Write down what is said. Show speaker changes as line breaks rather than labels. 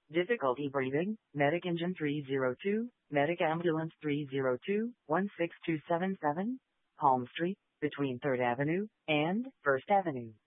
Difficulty breathing, Medic Engine 302, Medic Ambulance 302, 16277, Palm Street, between 3rd Avenue and 1st Avenue.